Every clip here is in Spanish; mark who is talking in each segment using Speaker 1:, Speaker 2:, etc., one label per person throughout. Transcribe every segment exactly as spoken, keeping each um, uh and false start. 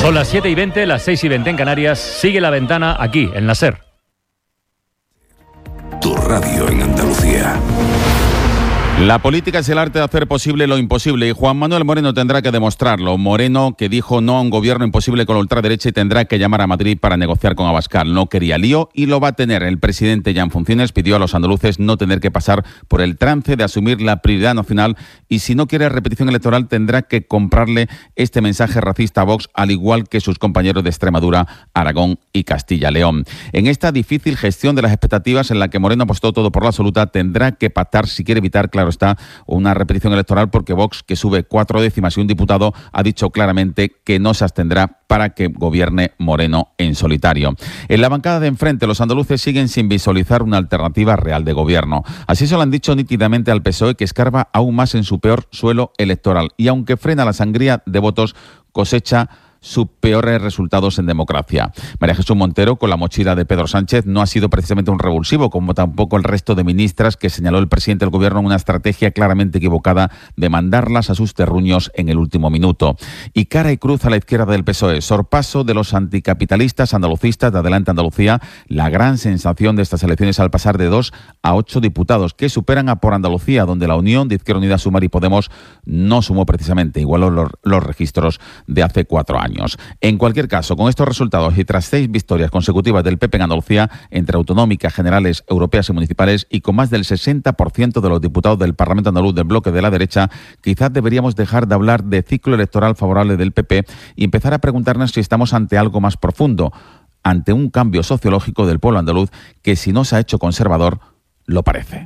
Speaker 1: Son las siete y veinte, las seis y veinte en Canarias. Sigue La Ventana aquí, en la SER.
Speaker 2: Tu radio en Andalucía.
Speaker 3: La política es el arte de hacer posible lo imposible y Juan Manuel Moreno tendrá que demostrarlo. Moreno, que dijo no a un gobierno imposible con la ultraderecha y tendrá que llamar a Madrid para negociar con Abascal. No quería lío y lo va a tener. El presidente ya en funciones pidió a los andaluces no tener que pasar por el trance de asumir la prioridad nacional y si no quiere repetición electoral tendrá que comprarle este mensaje racista a Vox, al igual que sus compañeros de Extremadura, Aragón y Castilla-León. En esta difícil gestión de las expectativas en la que Moreno apostó todo por la absoluta, tendrá que pactar si quiere evitar, claro está, una repetición electoral, porque Vox, que sube cuatro décimas y un diputado, ha dicho claramente que no se abstendrá para que gobierne Moreno en solitario. En la bancada de enfrente, los andaluces siguen sin visualizar una alternativa real de gobierno. Así se lo han dicho nítidamente al P S O E, que escarba aún más en su peor suelo electoral y, aunque frena la sangría de votos, cosecha sus peores resultados en democracia. María Jesús Montero, con la mochila de Pedro Sánchez, no ha sido precisamente un revulsivo, como tampoco el resto de ministras que señaló el presidente del gobierno en una estrategia claramente equivocada de mandarlas a sus terruños en el último minuto. Y cara y cruz a la izquierda del P S O E, sorpaso de los anticapitalistas andalucistas de Adelante Andalucía, la gran sensación de estas elecciones al pasar de dos a ocho diputados, que superan a Por Andalucía, donde la unión de Izquierda Unida, Sumar y Podemos no sumó precisamente, igualó los, los registros de hace cuatro años. En cualquier caso, con estos resultados y tras seis victorias consecutivas del P P en Andalucía, entre autonómicas, generales, europeas y municipales, y con más del sesenta por ciento de los diputados del Parlamento andaluz del bloque de la derecha, quizás deberíamos dejar de hablar de ciclo electoral favorable del P P y empezar a preguntarnos si estamos ante algo más profundo, ante un cambio sociológico del pueblo andaluz que, si no se ha hecho conservador, lo parece.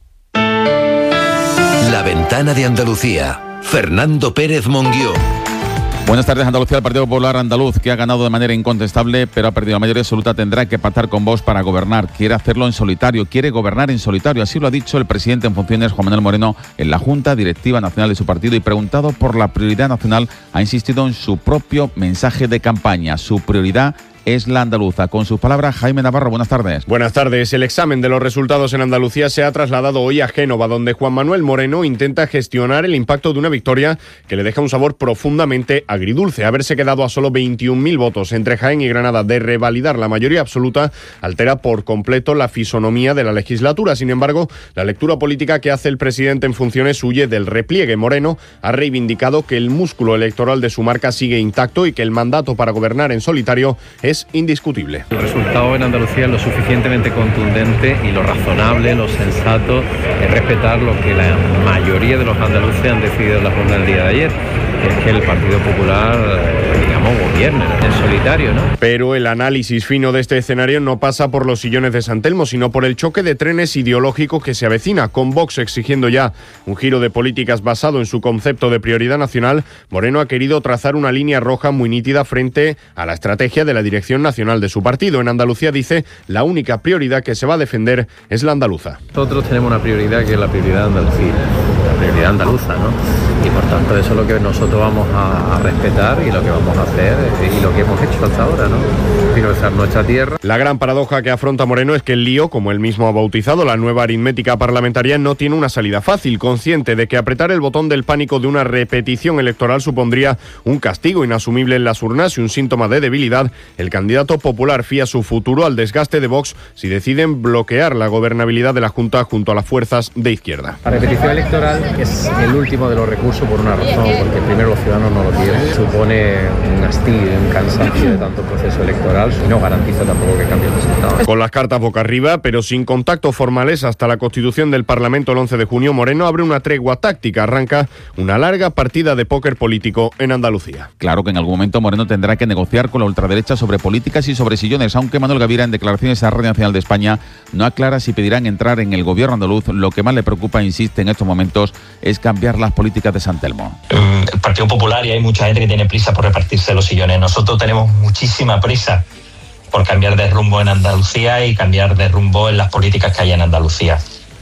Speaker 2: La Ventana de Andalucía. Fernando Pérez Monguió.
Speaker 3: Buenas tardes. Andalucía. El Partido Popular Andaluz, que ha ganado de manera incontestable, pero ha perdido la mayoría absoluta, tendrá que pactar con Vox para gobernar. Quiere hacerlo en solitario, quiere gobernar en solitario. Así lo ha dicho el presidente en funciones, Juan Manuel Moreno, en la Junta Directiva Nacional de su partido, y preguntado por la prioridad nacional, ha insistido en su propio mensaje de campaña. Su prioridad es la andaluza. Con sus palabras, Jaime Navarro, buenas tardes.
Speaker 4: Buenas tardes. El examen de los resultados en Andalucía se ha trasladado hoy a Génova, donde Juan Manuel Moreno intenta gestionar el impacto de una victoria que le deja un sabor profundamente agridulce. Haberse quedado a solo veintiún mil votos entre Jaén y Granada de revalidar la mayoría absoluta altera por completo la fisonomía de la legislatura. Sin embargo, la lectura política que hace el presidente en funciones huye del repliegue. Moreno ha reivindicado que el músculo electoral de su marca sigue intacto y que el mandato para gobernar en solitario es es indiscutible.
Speaker 5: El resultado en Andalucía es lo suficientemente contundente y lo razonable, lo sensato, es respetar lo que la mayoría de los andaluces han decidido en la jornada del día de ayer, que es que el Partido Popular, digamos, gobierne en solitario, ¿no?
Speaker 4: Pero el análisis fino de este escenario no pasa por los sillones de San Telmo, sino por el choque de trenes ideológico que se avecina, con Vox exigiendo ya un giro de políticas basado en su concepto de prioridad nacional. Moreno ha querido trazar una línea roja muy nítida frente a la estrategia de la dirección nacional de su partido. En Andalucía, dice, la única prioridad que se va a defender es la andaluza.
Speaker 5: Nosotros tenemos una prioridad que es la prioridad de Andalucía, la prioridad andaluza, ¿no? Y por tanto eso es lo que nosotros vamos a, a respetar y lo que vamos a hacer y lo que hemos hecho hasta ahora, ¿no? Priorizar nuestra tierra.
Speaker 4: La gran paradoja que afronta Moreno es que el lío, como él mismo ha bautizado la nueva aritmética parlamentaria, no tiene una salida fácil. Consciente de que apretar el botón del pánico de una repetición electoral supondría un castigo inasumible en las urnas y un síntoma de debilidad, el candidato popular fía su futuro al desgaste de Vox si deciden bloquear la gobernabilidad de la Junta junto a las fuerzas de izquierda.
Speaker 5: La repetición electoral es el último de los recursos por una razón, porque primero los ciudadanos no lo quieren. Supone un hastío, un cansancio de tanto proceso electoral y no garantiza tampoco que cambie el resultado.
Speaker 4: Con las cartas boca arriba, pero sin contactos formales hasta la constitución del Parlamento el once de junio, Moreno abre una tregua táctica. Arranca una larga partida de póker político en Andalucía.
Speaker 3: Claro que en algún momento Moreno tendrá que negociar con la ultraderecha sobre políticas y sobre sillones, aunque Manuel Gavira, en declaraciones a Radio Nacional de España, no aclara si pedirán entrar en el gobierno andaluz. Lo que más le preocupa, insiste, en estos momentos es cambiar las políticas de San Telmo.
Speaker 6: El Partido Popular, y hay mucha gente que tiene prisa por repartirse los sillones. Nosotros tenemos muchísima prisa por cambiar de rumbo en Andalucía y cambiar de rumbo en las políticas que hay en Andalucía.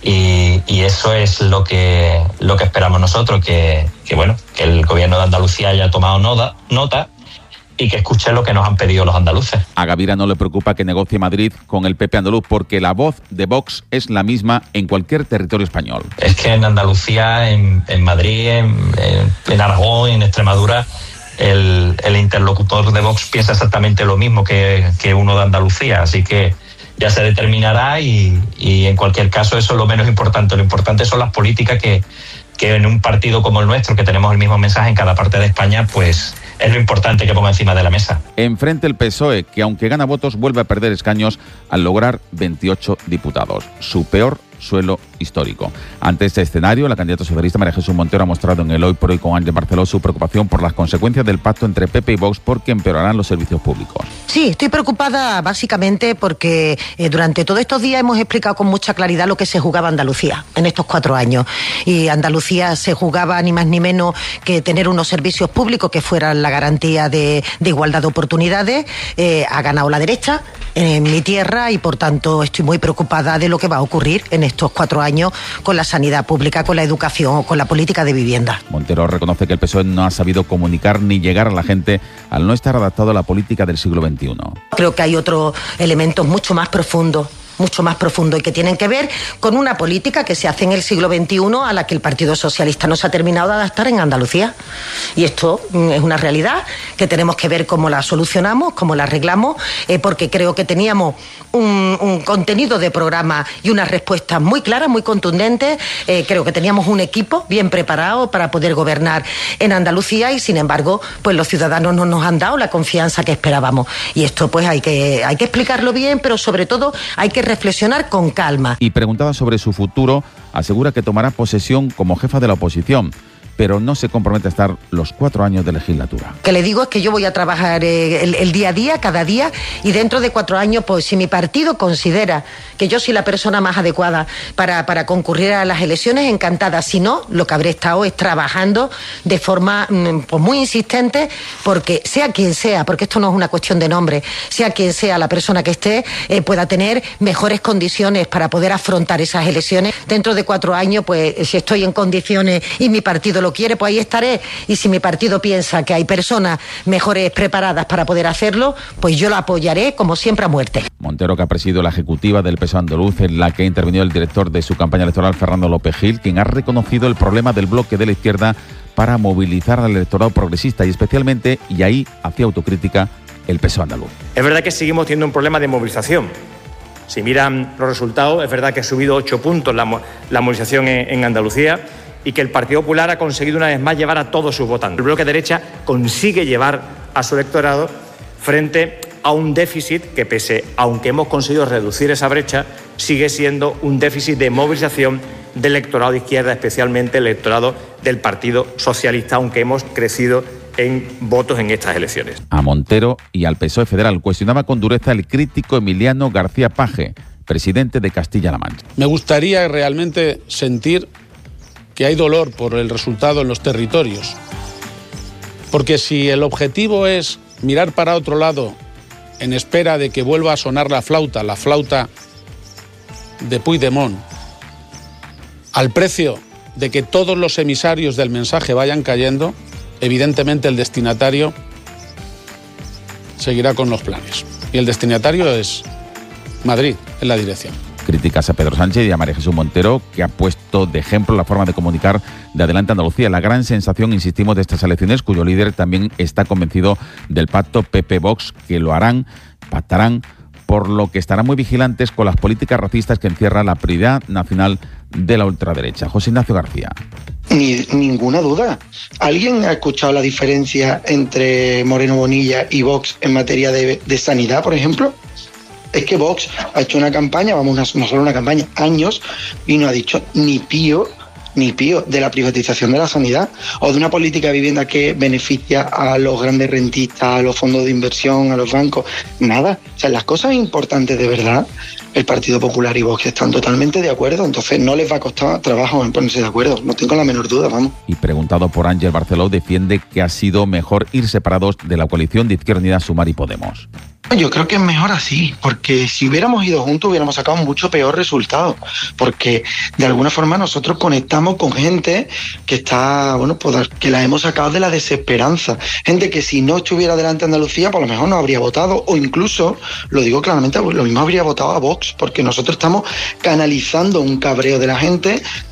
Speaker 6: Y, y eso es lo que lo que esperamos nosotros, que, que bueno, que el gobierno de Andalucía haya tomado nota, nota y que escuche lo que nos han pedido los andaluces.
Speaker 3: A Gavira no le preocupa que negocie Madrid con el P P andaluz, porque la voz de Vox es la misma en cualquier territorio español.
Speaker 6: Es que en Andalucía, en, en Madrid, en, en Aragón, en Extremadura, el, el interlocutor de Vox piensa exactamente lo mismo que, que uno de Andalucía, así que ya se determinará y, y en cualquier caso eso es lo menos importante. Lo importante son las políticas que, que en un partido como el nuestro, que tenemos el mismo mensaje en cada parte de España, pues es lo importante que ponga encima de la mesa.
Speaker 3: Enfrente el P S O E, que aunque gana votos, vuelve a perder escaños al lograr veintiocho diputados. Su peor suelo histórico. Ante este escenario, la candidata socialista María Jesús Montero ha mostrado en el Hoy por Hoy con Ángel Barceló su preocupación por las consecuencias del pacto entre P P y Vox porque empeorarán los servicios públicos.
Speaker 7: Sí, estoy preocupada básicamente porque eh, durante todos estos días hemos explicado con mucha claridad lo que se jugaba Andalucía en estos cuatro años. Y Andalucía se jugaba ni más ni menos que tener unos servicios públicos que fueran la garantía de, de igualdad de oportunidades. Eh, ha ganado la derecha en mi tierra y por tanto estoy muy preocupada de lo que va a ocurrir en estos cuatro años con la sanidad pública, con la educación o con la política de vivienda.
Speaker 3: Montero reconoce que el P S O E no ha sabido comunicar ni llegar a la gente al no estar adaptado a la política del siglo veintiuno.
Speaker 7: Creo que hay otros elementos mucho más profundos mucho más profundo y que tienen que ver con una política que se hace en el siglo veintiuno a la que el Partido Socialista no se ha terminado de adaptar en Andalucía. Y esto es una realidad que tenemos que ver cómo la solucionamos, cómo la arreglamos, eh, porque creo que teníamos un, un contenido de programa y unas respuestas muy claras, muy contundentes. Eh, creo que teníamos un equipo bien preparado para poder gobernar en Andalucía y, sin embargo, pues los ciudadanos no nos han dado la confianza que esperábamos. Y esto pues hay que, hay que explicarlo bien, pero sobre todo hay que reflexionar con calma.
Speaker 3: Y preguntada sobre su futuro, asegura que tomará posesión como jefa de la oposición, pero no se compromete a estar los cuatro años de legislatura.
Speaker 7: Lo que le digo es que yo voy a trabajar eh, el, el día a día, cada día, y dentro de cuatro años, pues si mi partido considera que yo soy la persona más adecuada para, para concurrir a las elecciones, encantada. Si no, lo que habré estado es trabajando de forma pues, muy insistente, porque sea quien sea, porque esto no es una cuestión de nombre, sea quien sea la persona que esté, eh, pueda tener mejores condiciones para poder afrontar esas elecciones. Dentro de cuatro años, pues si estoy en condiciones y mi partido lo quiere, pues ahí estaré. Y si mi partido piensa que hay personas mejores preparadas para poder hacerlo, pues yo la apoyaré, como siempre, a muerte.
Speaker 3: Montero, que ha presidido la ejecutiva del P S O E andaluz, en la que ha intervenido el director de su campaña electoral, Fernando López Gil, quien ha reconocido el problema del bloque de la izquierda para movilizar al electorado progresista y especialmente, y ahí hacía autocrítica, el P S O E andaluz.
Speaker 8: Es verdad que seguimos teniendo un problema de movilización. Si miran los resultados, es verdad que ha subido ocho puntos la, la movilización en, en Andalucía, y que el Partido Popular ha conseguido una vez más llevar a todos sus votantes. El bloque derecha consigue llevar a su electorado frente a un déficit que, pese, aunque hemos conseguido reducir esa brecha, sigue siendo un déficit de movilización del electorado de izquierda, especialmente el electorado del Partido Socialista, aunque hemos crecido en votos en estas elecciones.
Speaker 3: A Montero y al P S O E federal cuestionaba con dureza el crítico Emiliano García Paje, presidente de Castilla-La Mancha.
Speaker 9: Me gustaría realmente sentir que hay dolor por el resultado en los territorios. Porque si el objetivo es mirar para otro lado en espera de que vuelva a sonar la flauta, la flauta de Puigdemont, al precio de que todos los emisarios del mensaje vayan cayendo, evidentemente el destinatario seguirá con los planes. Y el destinatario es Madrid, en la dirección.
Speaker 3: Críticas a Pedro Sánchez y a María Jesús Montero, que ha puesto de ejemplo la forma de comunicar de Adelante Andalucía. La gran sensación, insistimos, de estas elecciones, cuyo líder también está convencido del pacto P P-Vox, que lo harán, pactarán, por lo que estarán muy vigilantes con las políticas racistas que encierra la prioridad nacional de la ultraderecha. José Ignacio García.
Speaker 10: Ni, ninguna duda. ¿Alguien ha escuchado la diferencia entre Moreno Bonilla y Vox en materia de, de sanidad, por ejemplo? Es que Vox ha hecho una campaña, vamos, una, no solo una campaña, años, y no ha dicho ni pío, ni pío de la privatización de la sanidad o de una política de vivienda que beneficia a los grandes rentistas, a los fondos de inversión, a los bancos. Nada. O sea, las cosas importantes de verdad, el Partido Popular y Vox están totalmente de acuerdo, entonces no les va a costar trabajo en ponerse de acuerdo, no tengo la menor duda, vamos.
Speaker 3: Y preguntado por Ángel Barceló, defiende que ha sido mejor ir separados de la coalición de Izquierda Unida, Sumar y Podemos.
Speaker 10: Yo creo que es mejor así, porque si hubiéramos ido juntos hubiéramos sacado un mucho peor resultado, porque de alguna forma nosotros conectamos con gente que está, bueno, pues que la hemos sacado de la desesperanza, gente que si no estuviera delante Andalucía, por lo mejor no habría votado, o incluso, lo digo claramente, lo mismo habría votado a Vox, porque nosotros estamos canalizando un cabreo de la gente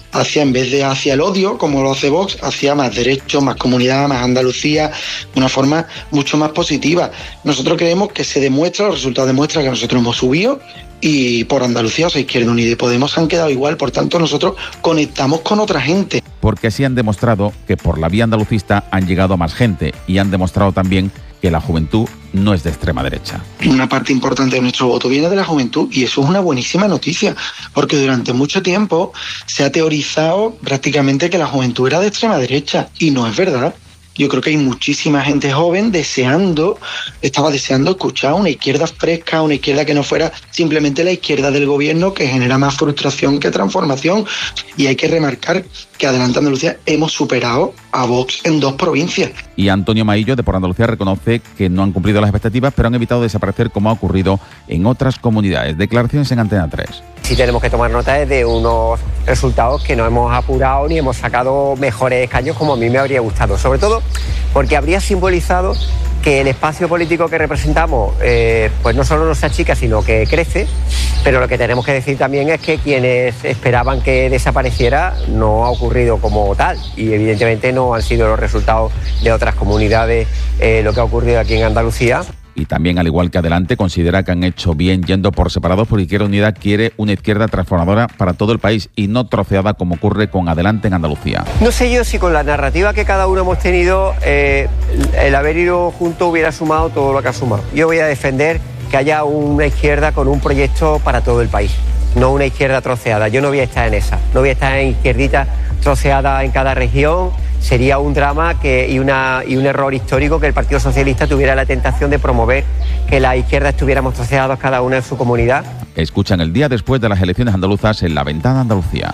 Speaker 10: hacia, en vez de hacia el odio, como lo hace Vox, hacia más derechos, más comunidad, más Andalucía, de una forma mucho más positiva. Nosotros creemos que se demuestra, los resultados demuestran que nosotros hemos subido, y por Andalucía, o sea, Izquierda Unida y Podemos han quedado igual, por tanto nosotros conectamos con otra gente.
Speaker 3: Porque así han demostrado que por la vía andalucista han llegado a más gente y han demostrado también que la juventud no es de extrema derecha.
Speaker 10: Una parte importante de nuestro voto viene de la juventud y eso es una buenísima noticia, porque durante mucho tiempo se ha teorizado prácticamente que la juventud era de extrema derecha y no es verdad. Yo creo que hay muchísima gente joven deseando, estaba deseando escuchar una izquierda fresca, una izquierda que no fuera simplemente la izquierda del gobierno, que genera más frustración que transformación. Y hay que remarcar que Adelante Andalucía hemos superado a Vox en dos provincias.
Speaker 3: Y Antonio Maillo, de Por Andalucía, reconoce que no han cumplido las expectativas, pero han evitado desaparecer como ha ocurrido en otras comunidades. Declaraciones en Antena tres.
Speaker 11: Sí tenemos que tomar nota de unos resultados que no hemos apurado ni hemos sacado mejores escaños como a mí me habría gustado. Sobre todo porque habría simbolizado que el espacio político que representamos eh, pues no solo no se achica, sino que crece, pero lo que tenemos que decir también es que quienes esperaban que desapareciera no ha ocurrido como tal y evidentemente no han sido los resultados de otras comunidades eh, lo que ha ocurrido aquí en Andalucía.
Speaker 3: Y también, al igual que Adelante, considera que han hecho bien yendo por separados, porque Izquierda Unida quiere una izquierda transformadora para todo el país y no troceada como ocurre con Adelante en Andalucía.
Speaker 11: No sé yo si con la narrativa que cada uno hemos tenido, eh, el haber ido juntos hubiera sumado todo lo que ha sumado. Yo voy a defender que haya una izquierda con un proyecto para todo el país, no una izquierda troceada. Yo no voy a estar en esa, no voy a estar en izquierdita troceada en cada región. Sería un drama que, y, una, y un error histórico que el Partido Socialista tuviera la tentación de promover que la izquierda estuviéramos troceados cada una en su comunidad.
Speaker 3: Escuchan el día después de las elecciones andaluzas en La Ventana Andalucía.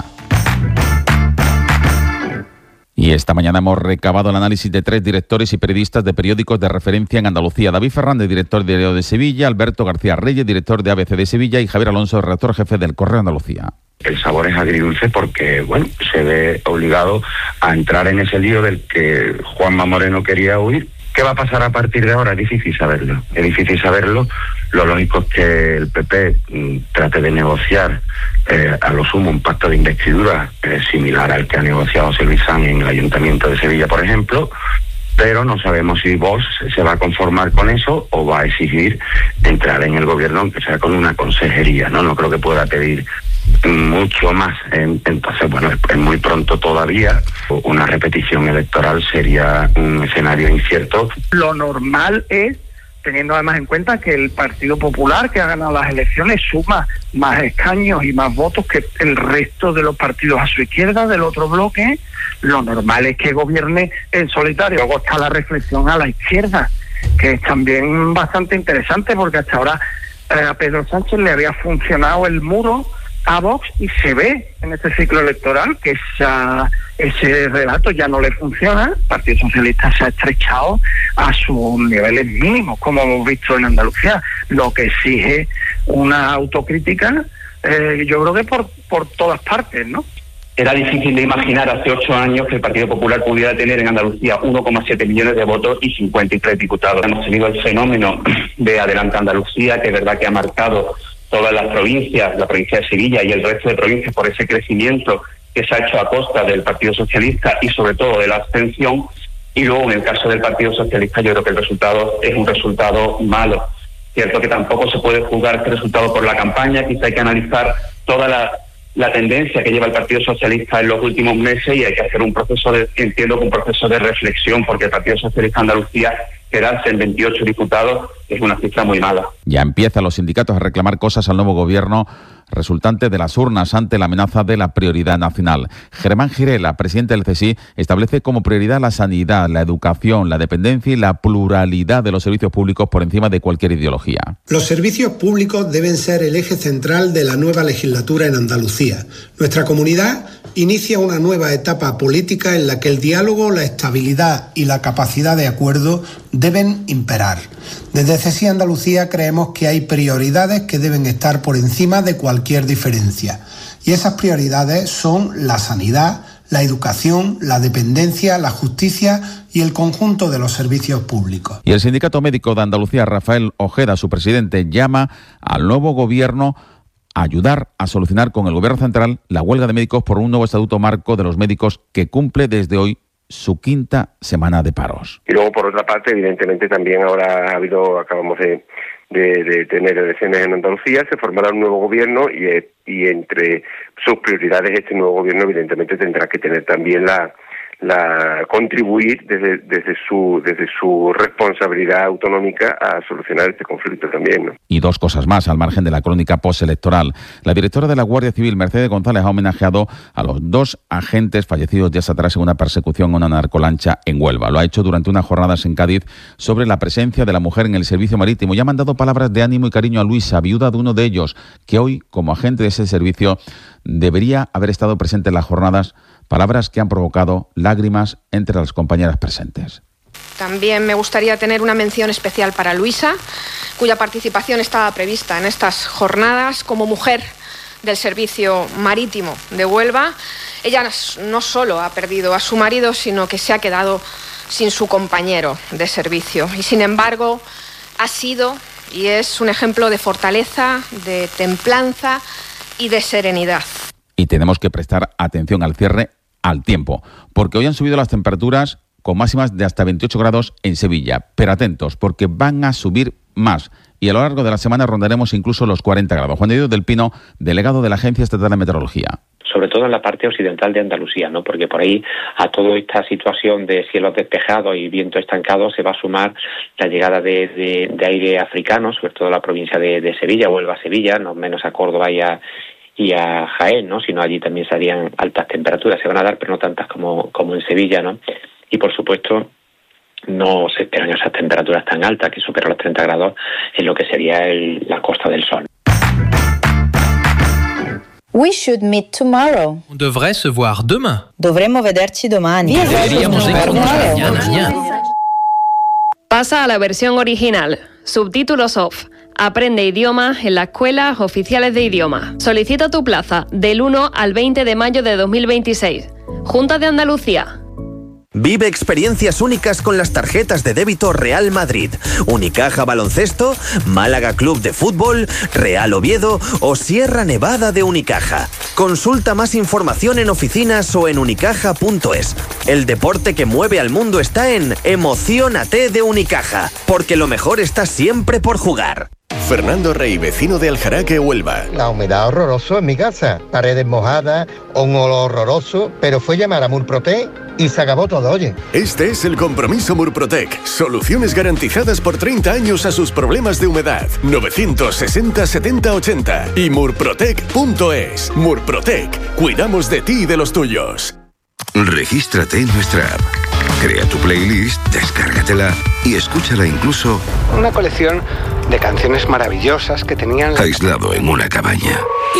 Speaker 3: Y esta mañana hemos recabado el análisis de tres directores y periodistas de periódicos de referencia en Andalucía. David Fernández, director de Diario de Sevilla, Alberto García Reyes, director de A B C de Sevilla, y Javier Alonso, redactor jefe del Correo Andalucía.
Speaker 12: El sabor es agridulce porque, bueno, se ve obligado a entrar en ese lío del que Juanma Moreno quería huir. ¿Qué va a pasar a partir de ahora? Es difícil saberlo. Es difícil saberlo. Lo lógico es que el P P mm, trate de negociar eh, a lo sumo un pacto de investidura eh, similar al que ha negociado José Luis Sanz en el Ayuntamiento de Sevilla, por ejemplo. Pero no sabemos si Vox se va a conformar con eso o va a exigir entrar en el gobierno, aunque sea con una consejería, ¿no? No creo que pueda pedir mucho más. Entonces, bueno, es muy pronto todavía. Una repetición electoral sería un escenario incierto.
Speaker 13: Lo normal es, teniendo además en cuenta que el Partido Popular, que ha ganado las elecciones, suma más escaños y más votos que el resto de los partidos a su izquierda del otro bloque, lo normal es que gobierne en solitario. Luego está la reflexión a la izquierda, que es también bastante interesante, porque hasta ahora eh, a Pedro Sánchez le había funcionado el muro a Vox y se ve en este ciclo electoral que esa, ese relato ya no le funciona. El Partido Socialista se ha estrechado a sus niveles mínimos, como hemos visto en Andalucía, lo que exige una autocrítica, eh, yo creo que por, por todas partes, ¿no?
Speaker 14: Era difícil de imaginar hace ocho años que el Partido Popular pudiera tener en Andalucía uno coma siete millones de votos y cincuenta y tres diputados. Hemos tenido el fenómeno de Adelante Andalucía, que es verdad que ha marcado todas las provincias, la provincia de Sevilla y el resto de provincias, por ese crecimiento que se ha hecho a costa del Partido Socialista y sobre todo de la abstención. Y luego, en el caso del Partido Socialista, yo creo que el resultado es un resultado malo. Cierto que tampoco se puede juzgar este resultado por la campaña, quizá hay que analizar toda la, la tendencia que lleva el Partido Socialista en los últimos meses y hay que hacer un proceso de, entiendo, un proceso de reflexión, porque el Partido Socialista de Andalucía, quedarse en veintiocho diputados es una cifra muy mala.
Speaker 3: Ya empiezan los sindicatos a reclamar cosas al nuevo gobierno resultante de las urnas ante la amenaza de la prioridad nacional. Germán Girela, presidente del C S I, establece como prioridad la sanidad, la educación, la dependencia y la pluralidad de los servicios públicos por encima de cualquier ideología.
Speaker 15: Los servicios públicos deben ser el eje central de la nueva legislatura en Andalucía. Nuestra comunidad inicia una nueva etapa política en la que el diálogo, la estabilidad y la capacidad de acuerdo deben imperar. Desde C S I Andalucía creemos que hay prioridades que deben estar por encima de cualquier diferencia. Y esas prioridades son la sanidad, la educación, la dependencia, la justicia y el conjunto de los servicios públicos.
Speaker 3: Y el Sindicato Médico de Andalucía, Rafael Ojeda, su presidente, llama al nuevo gobierno ayudar a solucionar con el Gobierno central la huelga de médicos por un nuevo estatuto marco de los médicos que cumple desde hoy su quinta semana de paros.
Speaker 16: Y luego, por otra parte, evidentemente también ahora ha habido, acabamos de, de, de tener elecciones en Andalucía, se formará un nuevo gobierno y, y entre sus prioridades este nuevo gobierno evidentemente tendrá que tener también la la contribuir desde desde su desde su responsabilidad autonómica a solucionar este conflicto también, ¿no?
Speaker 3: Y dos cosas más, al margen de la crónica postelectoral. La directora de la Guardia Civil, Mercedes González, ha homenajeado a los dos agentes fallecidos días atrás en una persecución a una narcolancha en Huelva. Lo ha hecho durante unas jornadas en Cádiz sobre la presencia de la mujer en el servicio marítimo y ha mandado palabras de ánimo y cariño a Luisa, viuda de uno de ellos, que hoy, como agente de ese servicio, debería haber estado presente en las jornadas. Palabras que han provocado lágrimas entre las compañeras presentes.
Speaker 17: También me gustaría tener una mención especial para Luisa, cuya participación estaba prevista en estas jornadas como mujer del servicio marítimo de Huelva. Ella no solo ha perdido a su marido, sino que se ha quedado sin su compañero de servicio. Y sin embargo, ha sido y es un ejemplo de fortaleza, de templanza y de serenidad.
Speaker 3: Y tenemos que prestar atención al cierre, al tiempo, porque hoy han subido las temperaturas con máximas de hasta veintiocho grados en Sevilla. Pero atentos, porque van a subir más y a lo largo de la semana rondaremos incluso los cuarenta grados. Juan de Dios del Pino, delegado de la Agencia Estatal de Meteorología.
Speaker 18: Sobre todo en la parte occidental de Andalucía, ¿no? Porque por ahí a toda esta situación de cielos despejados y viento estancado se va a sumar la llegada de, de, de aire africano, sobre todo en la provincia de, de Sevilla, Huelva-Sevilla, no menos a Córdoba y a y a Jaén, ¿no? Sino allí también serían altas temperaturas, se van a dar, pero no tantas como, como en Sevilla, ¿no? Y por supuesto no se esperan esas temperaturas tan altas que superan los treinta grados en lo que sería el, la Costa del Sol.
Speaker 19: We should meet tomorrow.
Speaker 20: On devrait se voir demain.
Speaker 19: Dovremmo vederci domani.
Speaker 20: Deberíamos vernos mañana.
Speaker 21: Pasa a la versión original. Subtítulos off. Aprende idiomas en las escuelas oficiales de idioma. Solicita tu plaza del uno al veinte de mayo de dos mil veintiséis. Junta de Andalucía.
Speaker 22: Vive experiencias únicas con las tarjetas de débito Real Madrid, Unicaja Baloncesto, Málaga Club de Fútbol, Real Oviedo o Sierra Nevada de Unicaja. Consulta más información en oficinas o en unicaja punto es. El deporte que mueve al mundo está en Emociónate de Unicaja, porque lo mejor está siempre por jugar.
Speaker 23: Fernando Rey, vecino de Aljaraque, Huelva.
Speaker 24: La humedad horroroso en mi casa, paredes mojadas, un olor horroroso, pero fue llamar a Murprotec y se acabó todo, oye.
Speaker 23: Este es el compromiso Murprotec. Soluciones garantizadas por treinta años a sus problemas de humedad. novecientos sesenta setenta ochenta y murprotec punto es. Murprotec. Cuidamos de ti y de los tuyos.
Speaker 2: Regístrate en nuestra app. Crea tu playlist, descárgatela y escúchala incluso
Speaker 25: una colección de canciones maravillosas que tenían
Speaker 2: aislado en una cabaña.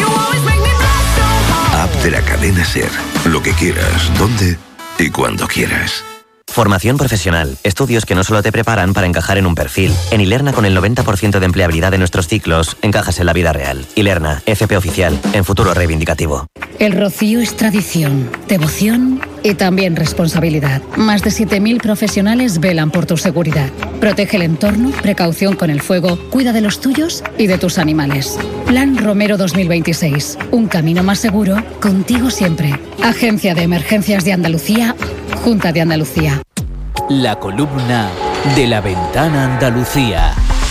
Speaker 2: App de la cadena SER. Lo que quieras, donde y cuando quieras.
Speaker 26: Formación profesional. Estudios que no solo te preparan para encajar en un perfil. En Ilerna, con el noventa por ciento de empleabilidad de nuestros ciclos, encajas en la vida real. Ilerna, F P oficial, en futuro reivindicativo.
Speaker 27: El Rocío es tradición, devoción y también responsabilidad. Más de siete mil profesionales velan por tu seguridad. Protege el entorno, precaución con el fuego, cuida de los tuyos y de tus animales. Plan Romero dos mil veintiséis. Un camino más seguro, contigo siempre. Agencia de Emergencias de Andalucía, Junta de Andalucía.
Speaker 28: La columna de La Ventana Andalucía.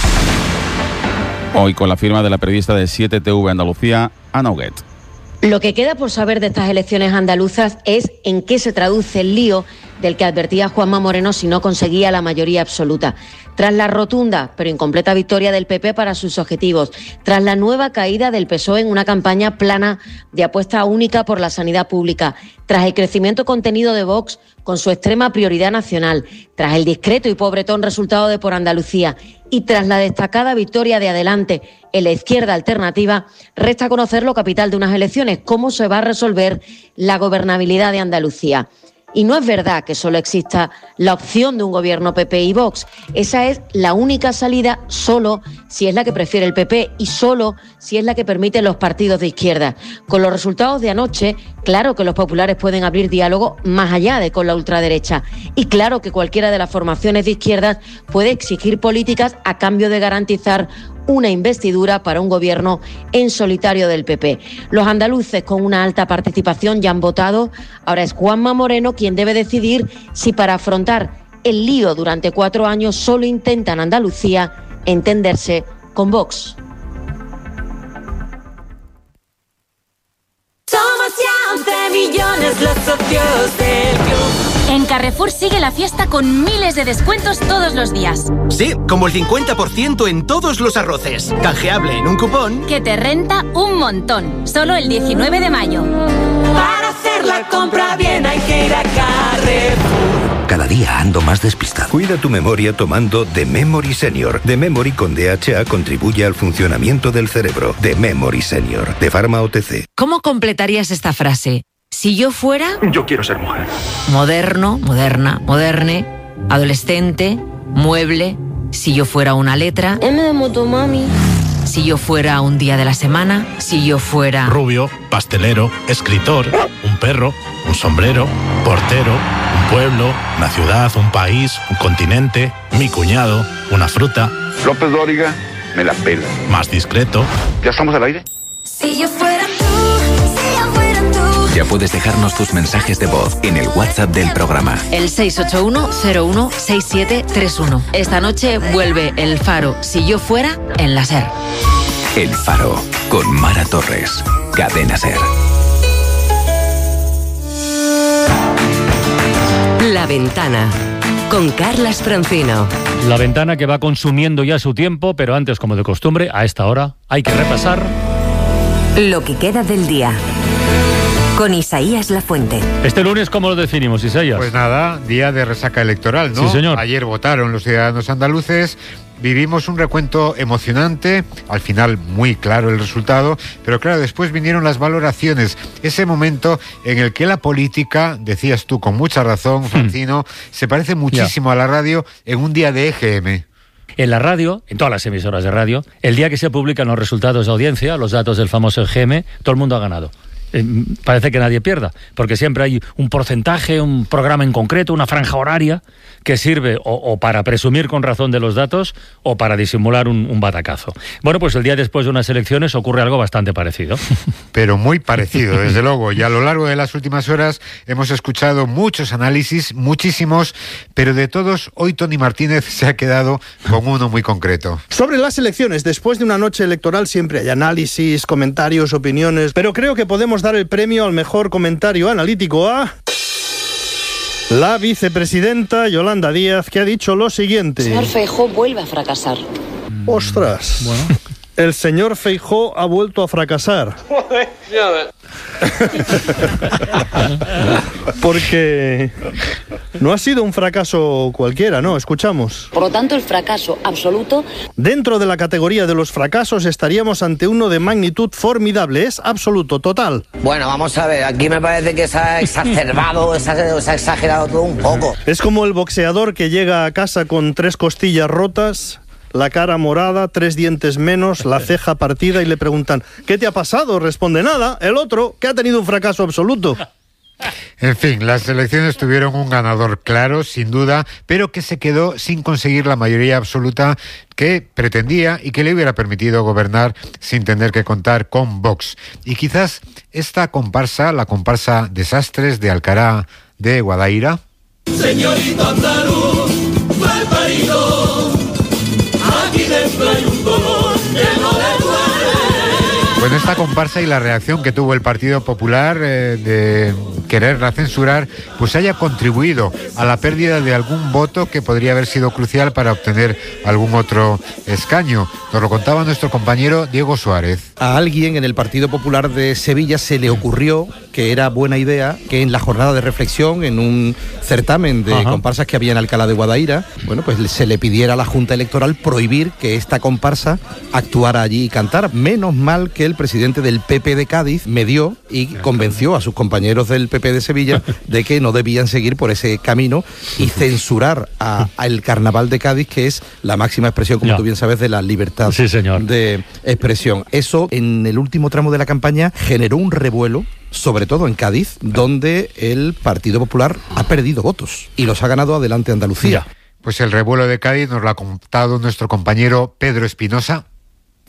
Speaker 3: Hoy con la firma de la periodista de siete T V Andalucía, Ana Huguet.
Speaker 29: Lo que queda por saber de estas elecciones andaluzas es en qué se traduce el lío del que advertía Juanma Moreno si no conseguía la mayoría absoluta. Tras la rotunda pero incompleta victoria del P P para sus objetivos, tras la nueva caída del P S O E en una campaña plana de apuesta única por la sanidad pública, tras el crecimiento contenido de Vox con su extrema prioridad nacional, tras el discreto y pobretón resultado de Por Andalucía y tras la destacada victoria de Adelante en la izquierda alternativa, resta conocer lo capital de unas elecciones, cómo se va a resolver la gobernabilidad de Andalucía. Y no es verdad que solo exista la opción de un gobierno P P y Vox. Esa es la única salida solo si es la que prefiere el P P y solo si es la que permiten los partidos de izquierda. Con los resultados de anoche, claro que los populares pueden abrir diálogo más allá de con la ultraderecha. Y claro que cualquiera de las formaciones de izquierdas puede exigir políticas a cambio de garantizar una investidura para un gobierno en solitario del P P. Los andaluces con una alta participación ya han votado. Ahora es Juanma Moreno quien debe decidir si para afrontar el lío durante cuatro años solo intentan Andalucía entenderse con Vox.
Speaker 1: Somos ya once millones los socios del club. En Carrefour sigue la fiesta con miles de descuentos todos los días.
Speaker 4: Sí, como el cincuenta por ciento en todos los arroces. Canjeable en un cupón
Speaker 1: que te renta un montón. Solo el diecinueve de mayo. Para hacer la compra bien hay que ir a Carrefour.
Speaker 2: Cada día ando más despistado. Cuida tu memoria tomando The Memory Senior. The Memory con D H A contribuye al funcionamiento del cerebro. The Memory Senior, de Pharma O T C.
Speaker 5: ¿Cómo completarías esta frase? Si yo fuera...
Speaker 6: Yo quiero ser mujer.
Speaker 5: Moderno, moderna, moderne, adolescente, mueble. Si yo fuera una letra...
Speaker 29: M de motomami.
Speaker 5: Si yo fuera un día de la semana. Si yo fuera...
Speaker 7: Rubio, pastelero, escritor, un perro, un sombrero, portero, un pueblo, una ciudad, un país, un continente, mi cuñado, una fruta.
Speaker 6: López Dóriga, me la pela.
Speaker 7: Más discreto.
Speaker 6: ¿Ya estamos al aire?
Speaker 1: Si yo fuera tú, si yo fuera tú.
Speaker 8: Ya puedes dejarnos tus mensajes de voz en el WhatsApp del programa.
Speaker 5: El seis ocho uno cero uno seis siete tres uno. Esta noche vuelve El Faro, Si yo fuera, en la SER.
Speaker 8: El Faro, con Mara Torres. Cadena SER.
Speaker 9: La Ventana, con Carlas Francino.
Speaker 10: La Ventana que va consumiendo ya su tiempo, pero antes, como de costumbre, a esta hora hay que repasar
Speaker 9: lo que queda del día. Con Isaías Lafuente.
Speaker 10: Este lunes, ¿cómo lo definimos, Isaías?
Speaker 11: Pues nada, día de resaca electoral, ¿no?
Speaker 10: Sí, señor.
Speaker 11: Ayer votaron los ciudadanos andaluces, vivimos un recuento emocionante, al final muy claro el resultado, pero claro, después vinieron las valoraciones, ese momento en el que la política, decías tú con mucha razón, Francino, hmm. se parece muchísimo yeah. a la radio en un día de E G M.
Speaker 10: En la radio, en todas las emisoras de radio, el día que se publican los resultados de audiencia, los datos del famoso E G M, todo el mundo ha ganado. Eh, parece que nadie pierda, porque siempre hay un porcentaje, un programa en concreto, una franja horaria que sirve o, o para presumir con razón de los datos o para disimular un, un batacazo. Bueno, pues el día después de unas elecciones ocurre algo bastante parecido.
Speaker 11: Pero muy parecido, desde luego. Y a lo largo de las últimas horas hemos escuchado muchos análisis, muchísimos, pero de todos, hoy Tony Martínez se ha quedado con uno muy concreto.
Speaker 30: Sobre las elecciones, después de una noche electoral siempre hay análisis, comentarios, opiniones, pero creo que podemos dar el premio al mejor comentario analítico a la vicepresidenta Yolanda Díaz, que ha dicho lo siguiente.
Speaker 29: El señor Feijóo vuelve a fracasar.
Speaker 30: Ostras. Bueno. El señor Feijóo ha vuelto a fracasar. Porque no ha sido un fracaso cualquiera, ¿no? Escuchamos.
Speaker 29: Por lo tanto, el fracaso absoluto.
Speaker 30: Dentro de la categoría de los fracasos estaríamos ante uno de magnitud formidable. Es absoluto, total.
Speaker 31: Bueno, vamos a ver, aquí me parece que se ha exacerbado, se ha, se ha exagerado todo un poco.
Speaker 30: Es como el boxeador que llega a casa con tres costillas rotas, la cara morada, tres dientes menos, la ceja partida y le preguntan ¿qué te ha pasado? Responde nada. El otro, que ha tenido un fracaso absoluto.
Speaker 11: En fin, las elecciones tuvieron un ganador claro, sin duda, pero que se quedó sin conseguir la mayoría absoluta que pretendía y que le hubiera permitido gobernar sin tener que contar con Vox. Y quizás esta comparsa, la comparsa Desastres de Alcalá de Guadaira.
Speaker 1: Señorito andaluz, mal parido, aquí dentro hay un dolor que no le duele.
Speaker 11: Bueno, esta comparsa y la reacción que tuvo el Partido Popular eh, de quererla censurar, pues haya contribuido a la pérdida de algún voto que podría haber sido crucial para obtener algún otro escaño. Nos lo contaba nuestro compañero Diego Suárez.
Speaker 32: A alguien en el Partido Popular de Sevilla se le ocurrió que era buena idea que en la jornada de reflexión, en un certamen de Ajá. comparsas que había en Alcalá de Guadaira, bueno, pues se le pidiera a la Junta Electoral prohibir que esta comparsa actuara allí y cantara. Menos mal que el presidente del P P de Cádiz medió y convenció a sus compañeros del P P de Sevilla de que no debían seguir por ese camino y censurar al Carnaval de Cádiz, que es la máxima expresión, como no. tú bien sabes, de la libertad
Speaker 10: sí, señor.
Speaker 32: de expresión. Eso, en el último tramo de la campaña, generó un revuelo, sobre todo en Cádiz, donde el Partido Popular ha perdido votos y los ha ganado Adelante Andalucía.
Speaker 11: Pues el revuelo de Cádiz nos lo ha contado nuestro compañero Pedro Espinosa.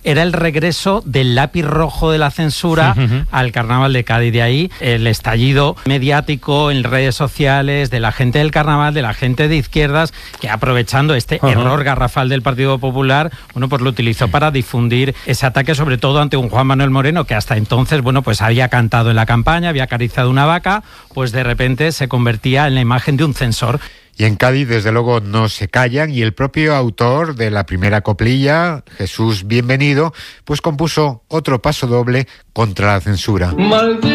Speaker 12: era el regreso del lápiz rojo de la censura uh-huh. al carnaval de Cádiz. De ahí el estallido mediático en redes sociales de la gente del carnaval, de la gente de izquierdas, que aprovechando este uh-huh. error garrafal del Partido Popular, bueno, pues lo utilizó para difundir ese ataque, sobre todo ante un Juan Manuel Moreno que hasta entonces, bueno, pues había cantado en la campaña, había acariciado una vaca, pues de repente se convertía en la imagen de un censor.
Speaker 11: Y en Cádiz, desde luego, no se callan, y el propio autor de la primera coplilla, Jesús Bienvenido, pues compuso otro paso doble contra la censura. Maldito.